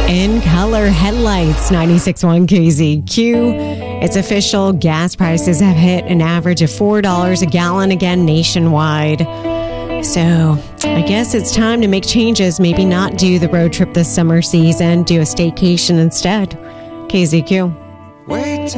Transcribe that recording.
In color headlights, 96.1 KZQ. It's official. Gas prices have hit an average of $4 a gallon again nationwide. So I guess it's time to make changes. Maybe not do the road trip this summer season. Do a staycation instead. KZQ.